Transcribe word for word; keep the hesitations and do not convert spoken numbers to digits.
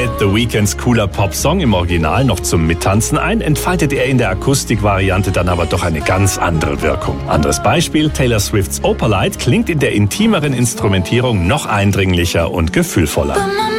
Moonlight, The Weeknds cooler Popsong im Original noch zum Mittanzen ein, entfaltet er in der Akustikvariante dann aber doch eine ganz andere Wirkung. Anderes Beispiel, Taylor Swifts Opalite klingt in der intimeren Instrumentierung noch eindringlicher und gefühlvoller.